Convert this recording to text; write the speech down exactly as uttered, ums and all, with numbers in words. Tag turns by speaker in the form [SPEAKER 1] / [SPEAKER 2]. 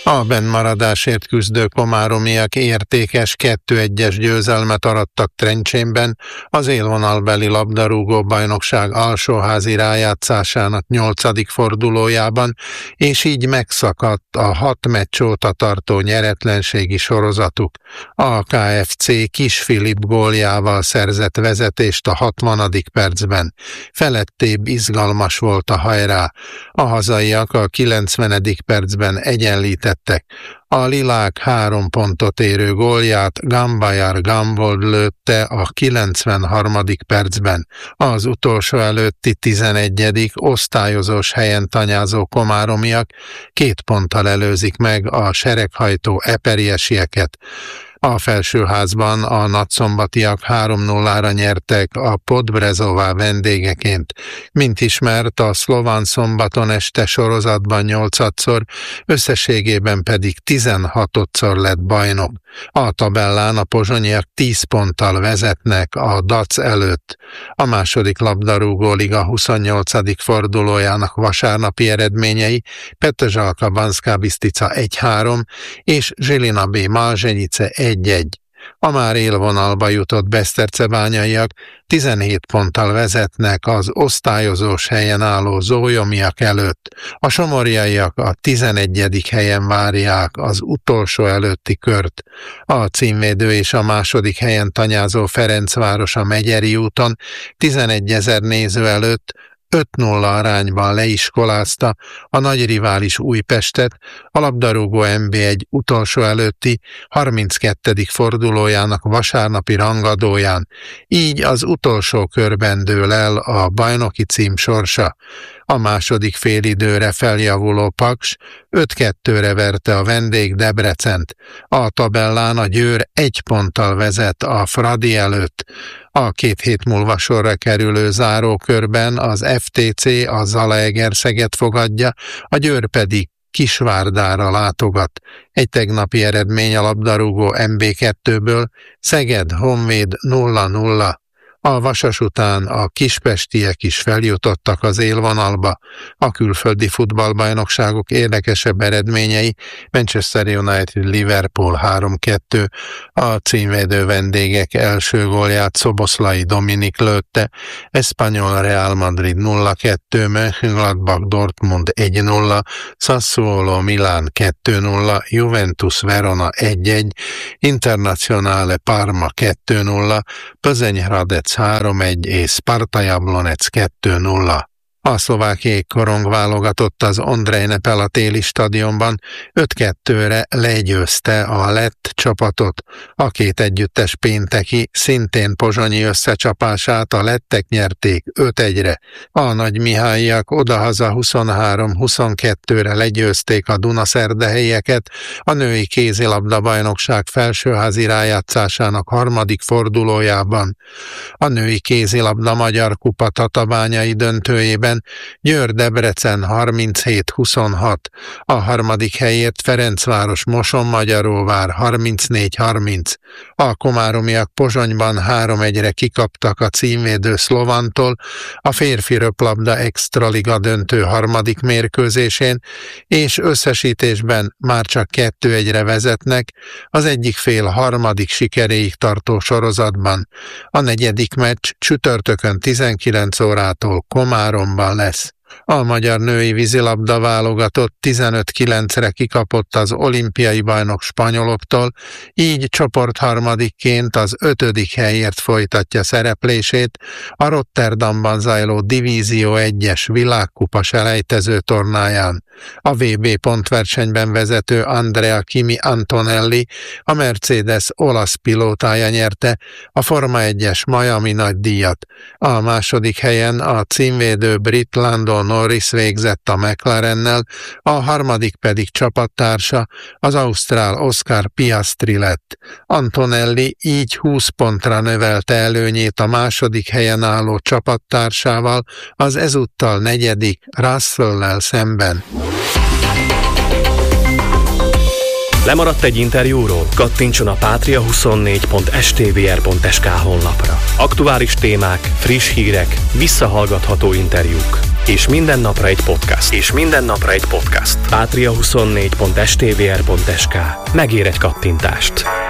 [SPEAKER 1] A bennmaradásért küzdő komáromiak értékes kettő egyes győzelmet arattak Trencsénben az élvonalbeli labdarúgó-bajnokság alsóházi rájátszásának nyolcadik fordulójában, és így megszakadt a hat meccs óta tartó nyeretlenségi sorozatuk. A ká ef cé Kis Filip góljával szerzett vezetést a hatvanadik percben. Felettébb izgalmas volt a hajrá. A hazaiak a kilencvenedik percben egyenlítettek. A lilák három pontot érő gólját Gambayar Gambold lőtte a kilencvenharmadik percben. Az utolsó előtti tizenegyedik osztályozós helyen tanyázó komáromiak két ponttal előzik meg a sereghajtó eperiesieket. A felsőházban a nagyszombatiak három nullára nyertek a Podbrezová vendégeként. Mint ismert, a szlován szombaton este sorozatban nyolcadszor, összességében pedig tizenhatodszor lett bajnok. A tabellán a pozsonyiak tíz ponttal vezetnek a Dac előtt. A második labdarúgóliga huszonnyolcadik fordulójának vasárnapi eredményei Petržalka Banská Bystrica egy három és Žilina B. Malzsenyice egy egy. A már élvonalba jutott besztercebányaiak tizenhét ponttal vezetnek az osztályozós helyen álló zólyomiak előtt. A somorjaiak a tizenegyedik helyen várják az utolsó előtti kört. A címvédő és a második helyen tanyázó Ferencváros a Megyeri úton tizenegyezer néző előtt öt nulla arányban leiskolázta a nagy rivális Újpestet, a labdarúgó en bé egy utolsó előtti harminckettedik fordulójának vasárnapi rangadóján, így az utolsó körben dől el a bajnoki cím sorsa. A második félidőre feljavuló Paks öt kettőre verte a vendég Debrecent. A tabellán a Győr egy ponttal vezet a Fradi előtt. A két hét múlva sorra kerülő zárókörben az ef té cé a Zalaegerszeget fogadja, a Győr pedig Kisvárdára látogat. Egy tegnapi eredmény a labdarúgó em bé kettőből, Szeged Honvéd nulla nulla. A Vasas után a kispestiek is feljutottak az élvonalba. A külföldi futballbajnokságok érdekesebb eredményei: Manchester United Liverpool három kettő, a címvédő vendégek első gólját Szoboszlai Dominik lőtte, Espanyol Real Madrid nulla kettő, Mönchengladbach Dortmund egy nulla, Sassuolo Milán kettő nulla, Juventus Verona egy egy, Internazionale Parma kettő nulla, Plzeň Hradec három egy és Sparta Jablonec kettő nulla. A szlovákiai korong válogatott az Ondrej Nepela téli stadionban öt kettőre legyőzte a lett csapatot. A két együttes pénteki, szintén pozsonyi összecsapását a lettek nyerték öt egyre. A nagymihályiak odahaza huszonhárom huszonkettőre legyőzték a dunaszerdahelyieket a női kézilabda bajnokság felsőházi rájátszásának harmadik fordulójában. A női kézilabda magyar kupa tatabányai döntőjében Győr-Debrecen harminchét huszonhat, a harmadik helyért Ferencváros Mosonmagyaróvár harmincnégy harminc. A komáromiak Pozsonyban három egyre kikaptak a címvédő Szlovantól a férfi röplabda extraliga döntő harmadik mérkőzésén, és összesítésben már csak kettő egyre vezetnek az egyik fél harmadik sikeréig tartó sorozatban. A negyedik meccs csütörtökön tizenkilenc órától Komáromban lesz. A magyar női vízilabda válogatott tizenöt kilencre kikapott az olimpiai bajnok spanyoloktól, így csoportharmadikként az ötödik helyért folytatja szereplését a Rotterdamban zajló Divízió egyes világkupa selejtező tornáján. A vé bé pontversenyben vezető Andrea Kimi Antonelli, a Mercedes olasz pilótája nyerte a Forma egyes Miami nagydíjat. A második helyen a címvédő brit Lando Norris végzett a McLarennel, a harmadik pedig csapattársa, az ausztrál Oscar Piastri lett. Antonelli így húsz pontra növelte előnyét a második helyen álló csapattársával, az ezúttal negyedik Russell-lel szemben.
[SPEAKER 2] Lemaradt egy interjúról? Kattintson a patria huszonnégy pont es té vé er pont es ká honlapra. Aktuális témák, friss hírek, visszahallgatható interjúk. És minden napra egy podcast. És minden napra egy podcast. pátria huszonnégy pont es té vé er pont es ká. Megér egy kattintást.